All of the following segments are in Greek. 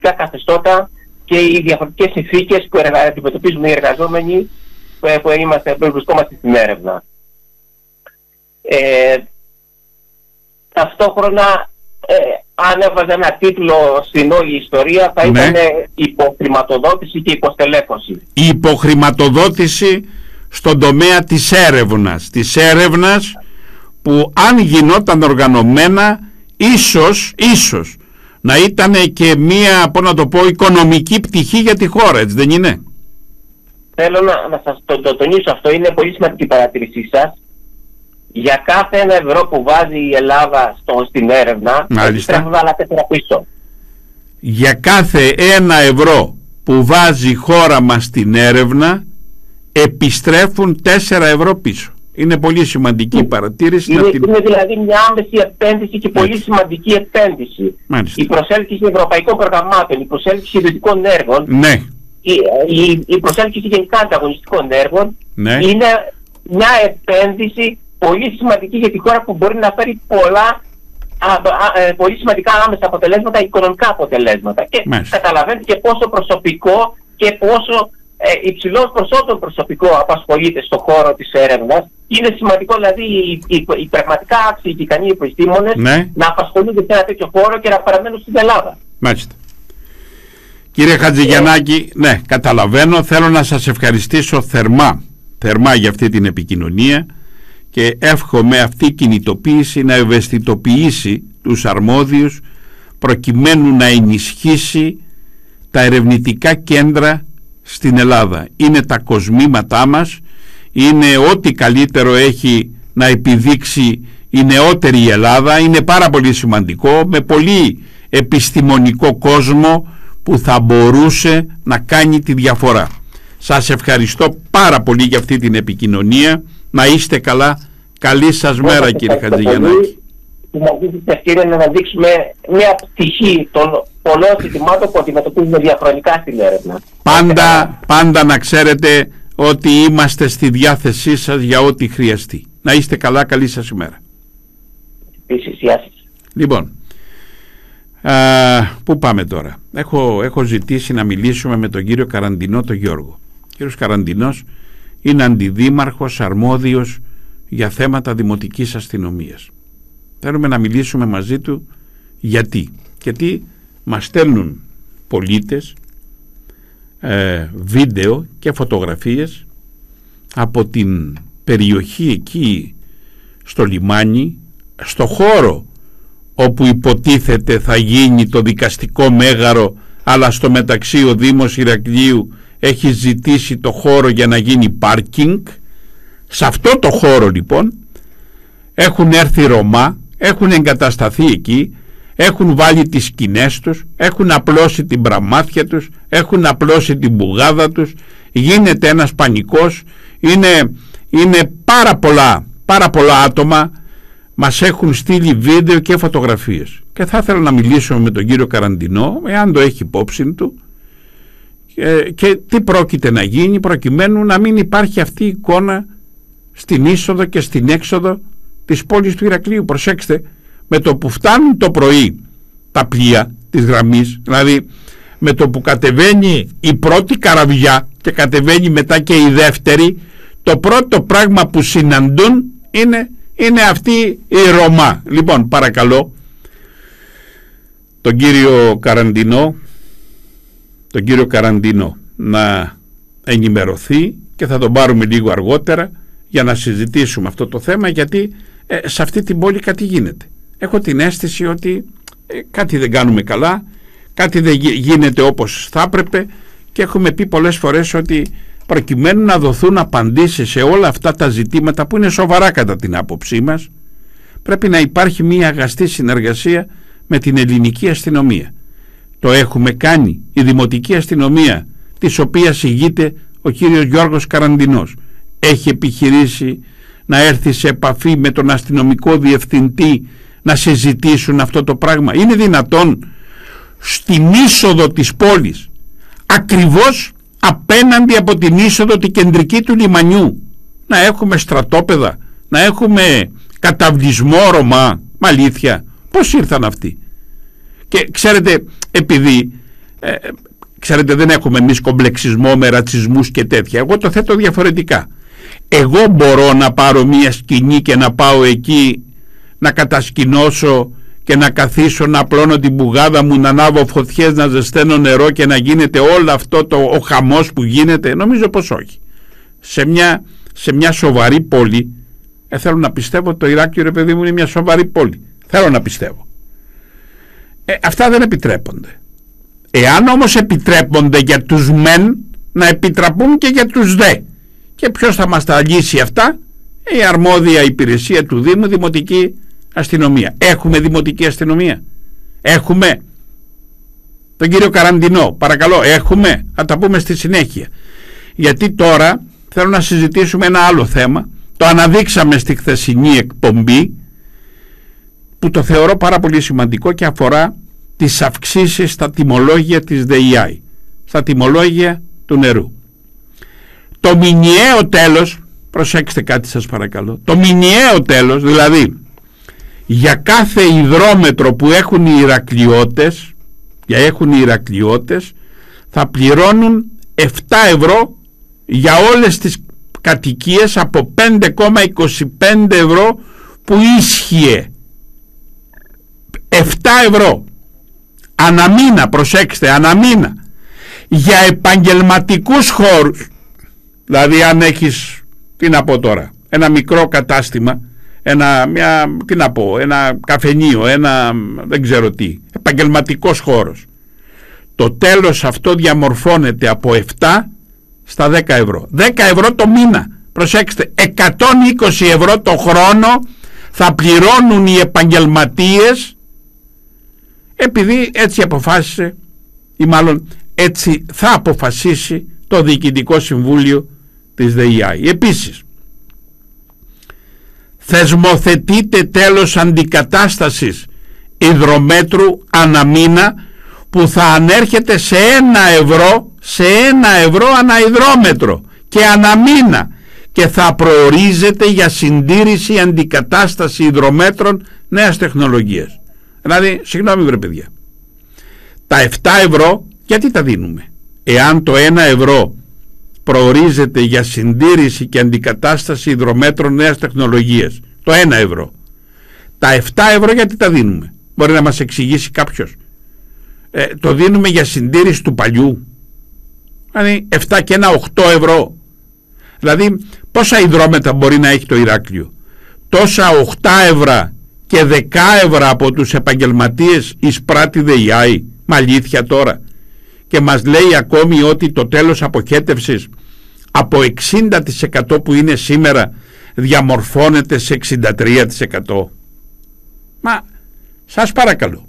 διαφορετικά καθεστώτα και οι διαφορετικές συνθήκες που αντιμετωπίζουμε οι εργαζόμενοι που βρισκόμαστε στην έρευνα. Ταυτόχρονα, αν έβαζα ένα τίτλο στην όλη ιστορία, θα ήταν υποχρηματοδότηση και υποστελέχωση. Η υποχρηματοδότηση στον τομέα της έρευνας. Της έρευνας που αν γινόταν οργανωμένα, ίσως να ήταν και μία, οικονομική πτυχή για τη χώρα, έτσι δεν είναι? Θέλω να σας το τονίσω αυτό, είναι πολύ σημαντική παρατήρησή σας. Για κάθε 1 ευρώ που βάζει η Ελλάδα στην έρευνα, επιστρέφουν άλλα 4 πίσω. Για κάθε 1 ευρώ που βάζει η χώρα μας στην έρευνα, επιστρέφουν 4 ευρώ πίσω. Είναι πολύ σημαντική η παρατήρηση. Είναι δηλαδή μια άμεση επένδυση και πολύ σημαντική επένδυση. Μάλιστα. Η προσέλκυση ευρωπαϊκών προγραμμάτων, η προσέλκυση ιδιωτικών έργων, η προσέλκυση γενικά ανταγωνιστικών έργων, είναι μια επένδυση πολύ σημαντική για τη χώρα που μπορεί να φέρει πολύ σημαντικά άμεσα αποτελέσματα, οικονομικά αποτελέσματα. Και καταλαβαίνετε και πόσο προσωπικό και πόσο υψηλών προσόντων προσωπικό απασχολείται στον χώρο της έρευνας. Είναι σημαντικό δηλαδή οι πραγματικά άξιοι και ικανοί επιστήμονες να απασχολούνται σε ένα τέτοιο χώρο και να παραμένουν στην Ελλάδα. Μάλιστα. Κύριε Χατζηγιαννάκη, καταλαβαίνω. Θέλω να σας ευχαριστήσω θερμά για αυτή την επικοινωνία και εύχομαι αυτή η κινητοποίηση να ευαισθητοποιήσει τους αρμόδιους προκειμένου να ενισχύσει τα ερευνητικά κέντρα στην Ελλάδα. Είναι τα κοσμήματά μας, είναι ό,τι καλύτερο έχει να επιδείξει η νεότερη Ελλάδα. Είναι πάρα πολύ σημαντικό, με πολύ επιστημονικό κόσμο που θα μπορούσε να κάνει τη διαφορά. Σας ευχαριστώ πάρα πολύ για αυτή την επικοινωνία. Να είστε καλά. Καλή σας μέρα, κύριε Χατζηγιαννάκη. Που μας δίνει την ευκαιρία να αναδείξουμε μια πτυχή των πολλών ζητημάτων που αντιμετωπίζουμε διαχρονικά στην έρευνα. Πάντα να ξέρετε ότι είμαστε στη διάθεσή σας για ό,τι χρειαστεί. Να είστε καλά, καλή σας ημέρα. Επίσης, γεια σας. Λοιπόν, πού πάμε τώρα? Έχω ζητήσει να μιλήσουμε με τον κύριο Καραντινό, τον Γιώργο. Ο κύριος Καραντινός είναι αντιδήμαρχος αρμόδιος για θέματα δημοτικής αστυνομίας. Θέλουμε να μιλήσουμε μαζί του γιατί μας στέλνουν πολίτες βίντεο και φωτογραφίες από την περιοχή εκεί στο λιμάνι, στο χώρο όπου υποτίθεται θα γίνει το δικαστικό μέγαρο, αλλά στο μεταξύ ο Δήμος Ηρακλείου έχει ζητήσει το χώρο για να γίνει πάρκινγκ. Σε αυτό το χώρο λοιπόν έχουν έρθει Ρωμά, έχουν εγκατασταθεί εκεί, έχουν βάλει τις σκηνές τους, έχουν απλώσει την πραμάτια τους, έχουν απλώσει την μπουγάδα τους, γίνεται ένας πανικός. Είναι πάρα πολλά άτομα μας έχουν στείλει βίντεο και φωτογραφίες και θα ήθελα να μιλήσουμε με τον κύριο Καραντινό, εάν το έχει υπόψη του, και τι πρόκειται να γίνει προκειμένου να μην υπάρχει αυτή η εικόνα στην είσοδο και στην έξοδο της πόλης του Ηρακλείου. Προσέξτε, με το που φτάνουν το πρωί τα πλοία της γραμμής, δηλαδή με το που κατεβαίνει η πρώτη καραβιά και κατεβαίνει μετά και η δεύτερη, το πρώτο πράγμα που συναντούν είναι αυτή η Ρωμά. Λοιπόν, παρακαλώ τον κύριο Καραντινό να ενημερωθεί και θα τον πάρουμε λίγο αργότερα για να συζητήσουμε αυτό το θέμα, γιατί σε αυτή την πόλη κάτι γίνεται. Έχω την αίσθηση ότι κάτι δεν κάνουμε καλά, κάτι δεν γίνεται όπως θα έπρεπε, και έχουμε πει πολλές φορές ότι προκειμένου να δοθούν απαντήσεις σε όλα αυτά τα ζητήματα που είναι σοβαρά κατά την άποψή μας, πρέπει να υπάρχει μια αγαστή συνεργασία με την ελληνική αστυνομία. Το έχουμε κάνει. Η δημοτική αστυνομία, της οποίας ηγείται ο κύριος Γιώργος Καραντινός, έχει επιχειρήσει να έρθει σε επαφή με τον αστυνομικό διευθυντή να συζητήσουν αυτό το πράγμα? Είναι δυνατόν στην είσοδο της πόλης, ακριβώς απέναντι από την είσοδο τη κεντρική του λιμανιού, να έχουμε στρατόπεδα, να έχουμε καταβλισμό Ρωμά? Μα αλήθεια, πώς ήρθαν αυτοί? Και ξέρετε, επειδή Ξέρετε, δεν έχουμε εμείς κομπλεξισμό με ρατσισμούς και τέτοια. Εγώ το θέτω διαφορετικά. Εγώ μπορώ να πάρω μια σκηνή και να πάω εκεί να κατασκηνώσω και να καθίσω, να απλώνω την μπουγάδα μου, να ανάβω φωτιές, να ζεσταίνω νερό και να γίνεται όλο αυτό ο χαμός που γίνεται? Νομίζω πως όχι. Σε μια σοβαρή πόλη, θέλω να πιστεύω, το Ηράκλειο, ρε παιδί μου, είναι μια σοβαρή πόλη. Θέλω να πιστεύω. Αυτά δεν επιτρέπονται. Εάν όμως επιτρέπονται για τους μεν, να επιτραπούν και για τους δε. Και ποιος θα μας τα λύσει αυτά? Η αρμόδια υπηρεσία του Δήμου, Δημοτική Αστυνομία. Έχουμε Δημοτική Αστυνομία? Έχουμε? Τον κύριο Καραντινό, παρακαλώ, έχουμε? Θα τα πούμε στη συνέχεια. Γιατί τώρα θέλω να συζητήσουμε ένα άλλο θέμα. Το αναδείξαμε στη χθεσινή εκπομπή, που το θεωρώ πάρα πολύ σημαντικό και αφορά τις αυξήσεις στα τιμολόγια της ΔΕΙΑΗ, στα τιμολόγια του νερού. Το μηνιαίο τέλος, προσέξτε κάτι σας παρακαλώ, το μηνιαίο τέλος, δηλαδή για κάθε υδρόμετρο που έχουν οι Ηρακλειώτες, θα πληρώνουν 7 ευρώ για όλες τις κατοικίες από 5,25 ευρώ που ίσχυε. 7 ευρώ αναμήνα, προσέξτε, αναμήνα. Για επαγγελματικούς χώρους, δηλαδή αν έχεις, τι να πω τώρα, ένα μικρό κατάστημα, ένα καφενείο, δεν ξέρω τι, επαγγελματικός χώρος, το τέλος αυτό διαμορφώνεται από 7 στα 10 ευρώ. 10 ευρώ το μήνα, προσέξτε, 120 ευρώ το χρόνο θα πληρώνουν οι επαγγελματίες, επειδή έτσι αποφάσισε, ή μάλλον έτσι θα αποφασίσει το Διοικητικό Συμβούλιο της ΔΕΙΑΗ. Επίσης, θεσμοθετείται τέλος αντικατάστασης υδρομέτρου αναμήνα, που θα ανέρχεται σε 1 ευρώ ανά υδρόμετρο και αναμήνα, και θα προορίζεται για συντήρηση, αντικατάσταση υδρομέτρων νέας τεχνολογίας. Δηλαδή, συγγνώμη βρε παιδιά, τα 7 ευρώ γιατί τα δίνουμε? Εάν το 1 ευρώ προορίζεται για συντήρηση και αντικατάσταση υδρομέτρων νέας τεχνολογίας, το 1 ευρώ, τα 7 ευρώ γιατί τα δίνουμε? Μπορεί να μας εξηγήσει κάποιος? Το δίνουμε για συντήρηση του παλιού, δηλαδή 7 και 1, 8 ευρώ. Δηλαδή πόσα υδρόμετρα μπορεί να έχει το Ηράκλειο? Τόσα 8 ευρώ και 10 ευρώ από τους επαγγελματίες εισπράττει ΔΕΙΑΗ? Μα αλήθεια τώρα? Και μας λέει ακόμη ότι το τέλος αποχέτευσης από 60% που είναι σήμερα διαμορφώνεται σε 63%. Μα σας παρακαλώ,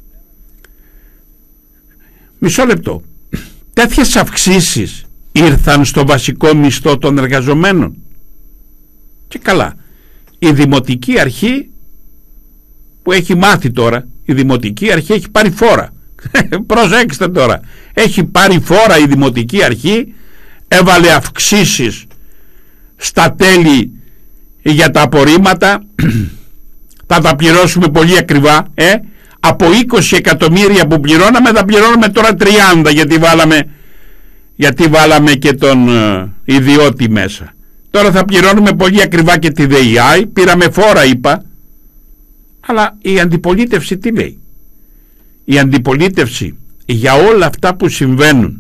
μισό λεπτό, τέτοιες αυξήσεις ήρθαν στο βασικό μισθό των εργαζομένων? Και καλά, η Δημοτική Αρχή που έχει μάθει τώρα, η Δημοτική Αρχή έχει πάρει φόρα. Προσέξτε τώρα, έχει πάρει φόρα η Δημοτική Αρχή, έβαλε αυξήσεις στα τέλη για τα απορρίμματα, θα τα πληρώσουμε πολύ ακριβά, από 20 εκατομμύρια που πληρώναμε θα πληρώνουμε τώρα 30, γιατί βάλαμε και τον ιδιώτη μέσα. Τώρα θα πληρώνουμε πολύ ακριβά και τη ΔΕΙΑΗ, πήραμε φόρα είπα. Αλλά η αντιπολίτευση τι λέει? Η αντιπολίτευση για όλα αυτά που συμβαίνουν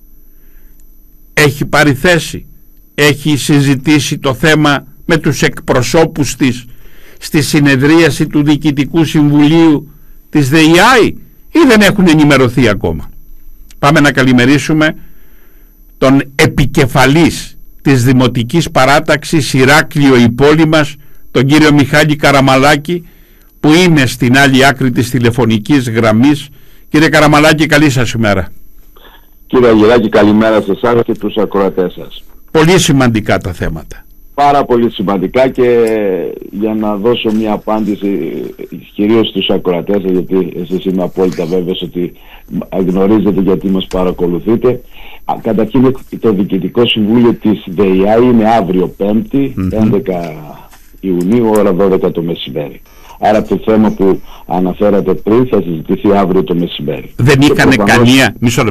έχει πάρει θέση, έχει συζητήσει το θέμα με τους εκπροσώπους της στη συνεδρίαση του Διοικητικού Συμβουλίου της ΔΕΙΑΗ, ή δεν έχουν ενημερωθεί ακόμα? Πάμε να καλημερίσουμε τον επικεφαλής της Δημοτικής Παράταξης Ηράκλειο η πόλη μας, τον κύριο Μιχάλη Καραμαλάκη, που είναι στην άλλη άκρη της τηλεφωνικής γραμμής. Κύριε Καραμαλάκη, καλή σας ημέρα. Κύριε Αγγελάκη, καλημέρα σε εσάς και τους ακροατές σας. Πολύ σημαντικά τα θέματα. Πάρα πολύ σημαντικά, και για να δώσω μια απάντηση κυρίως στους ακροατές, γιατί εσείς είμαι απόλυτα βέβαιος ότι γνωρίζετε γιατί μας παρακολουθείτε. Καταρχήν, το Διοικητικό Συμβούλιο της ΔΕΙΑΗ είναι αύριο 5η, 11 Ιουνίου, ώρα 12 το μεσημέρι. Άρα το θέμα που αναφέρατε πριν θα συζητηθεί αύριο το μεσημέρι. Δεν είχαν καμία, μισό